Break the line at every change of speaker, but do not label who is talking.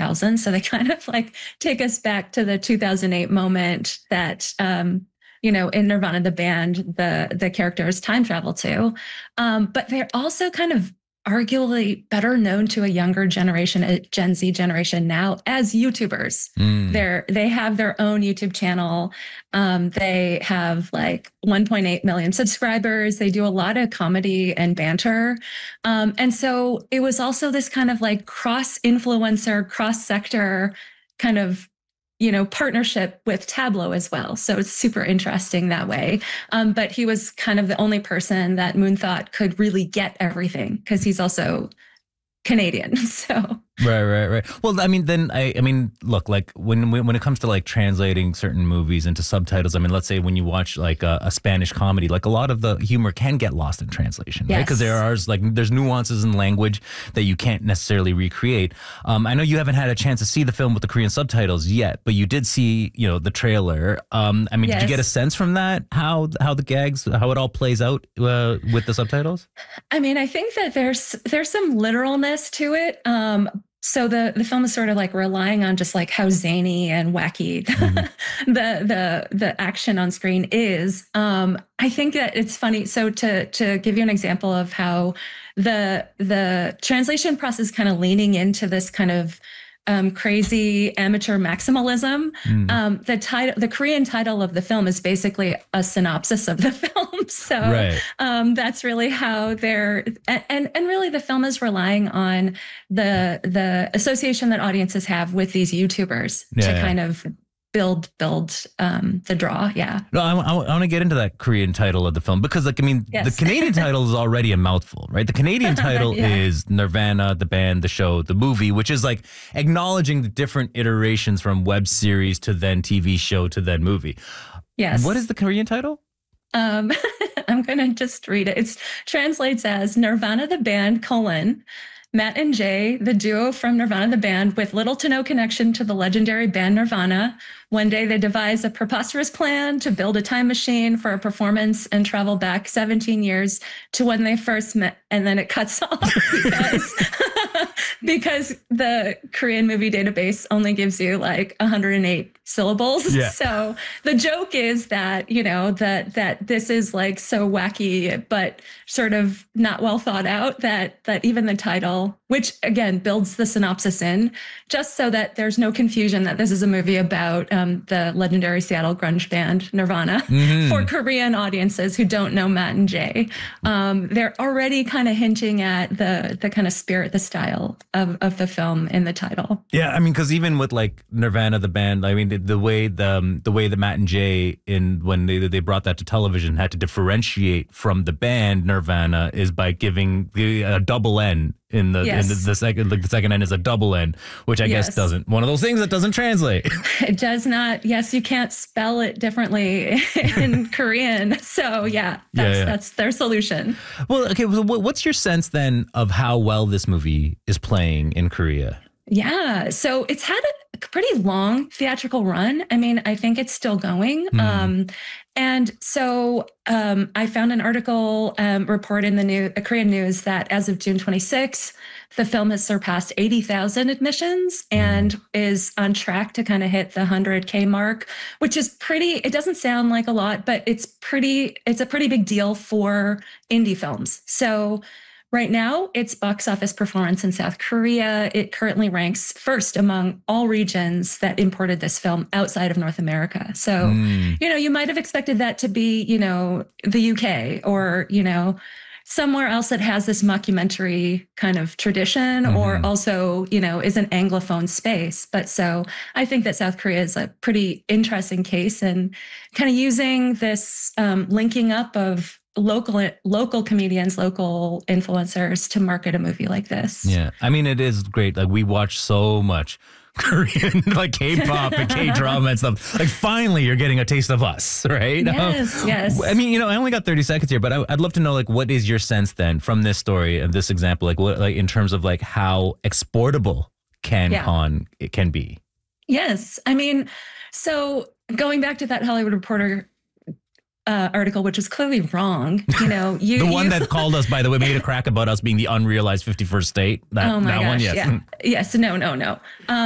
2000. So they kind of like take us back to the 2008 moment that, in Nirvana, the band, the characters time travel to. But they're also kind of arguably better known to a younger generation, a Gen Z generation now, as YouTubers. They have their own YouTube channel. They have like 1.8 million subscribers. They do a lot of comedy and banter. And so it was also this kind of like cross-influencer, cross-sector kind of partnership with Tableau as well. So it's super interesting that way. But he was kind of the only person that Moon thought could really get everything because he's also Canadian. So
Right. Well, I mean, look, like when it comes to like translating certain movies into subtitles, I mean, let's say when you watch like a Spanish comedy, like a lot of the humor can get lost in translation, right? Because there's nuances in language that you can't necessarily recreate. I know you haven't had a chance to see the film with the Korean subtitles yet, but you did see, the trailer. I mean, Did you get a sense from that how the gags, how it all plays out with the subtitles?
I mean, I think that there's some literalness to it. So the film is sort of like relying on just like how zany and wacky the action on screen is. I think that it's funny. So to give you an example of how the translation process is kind of leaning into this kind of crazy amateur maximalism. The Korean title of the film is basically a synopsis of the film. So that's really how they're, and really the film is relying on the association that audiences have with these YouTubers to kind of build the draw. Yeah.
No, I want to get into that Korean title of the film because, like, I mean, the Canadian title is already a mouthful, right? The Canadian title is Nirvana, the band, the show, the movie, which is like acknowledging the different iterations from web series to then TV show to then movie.
Yes.
What is the Korean title?
I'm going to just read it. It translates as Nirvana, the band, Matt and Jay, the duo from Nirvana, the band, with little to no connection to the legendary band Nirvana. One day they devise a preposterous plan to build a time machine for a performance and travel back 17 years to when they first met. And then it cuts off because the Korean movie database only gives you like 108 syllables. Yeah. So the joke is that, that this is like so wacky, but sort of not well thought out that even the title, which again builds the synopsis in, just so that there's no confusion that this is a movie about the legendary Seattle grunge band Nirvana for Korean audiences who don't know Matt and Jay. They're already kind of hinting at the kind of spirit, the style of the film in the title.
Yeah, I mean, because even with like Nirvana, the band, I mean, the way that Matt and Jay when they brought that to television had to differentiate from the band Nirvana is by giving a double N in the second, like the second N is a double N, which I guess doesn't, one of those things that doesn't translate.
It does not. Yes, you can't spell it differently in Korean. So that's their solution.
Well, okay. So what's your sense then of how well this movie is playing in Korea?
Yeah. So it's had a pretty long theatrical run. I mean, I think it's still going. And so I found an article report in the Korean news that as of June 26th, the film has surpassed 80,000 admissions and is on track to kind of hit the 100K mark, which is it doesn't sound like a lot, but it's a pretty big deal for indie films. So right now, its box office performance in South Korea, it currently ranks first among all regions that imported this film outside of North America. So, you might have expected that to be, the UK or, somewhere else that has this mockumentary kind of tradition or also, is an Anglophone space. But so I think that South Korea is a pretty interesting case and kind of using this linking up of local comedians, local influencers to market a movie like this.
Yeah. I mean, it is great. Like we watch so much Korean, like K-pop and K-drama and stuff. Like finally you're getting a taste of us, right?
Yes.
I mean, I only got 30 seconds here, but I'd love to know, like, what is your sense then from this story and this example, like what, like in terms of like how exportable CanCon it can be?
Yes. I mean, so going back to that Hollywood Reporter article, which was clearly wrong.
The one that called us, by the way, made a crack about us being the unrealized 51st state.
Oh my gosh,
one, yes.
Yeah. Yes, no.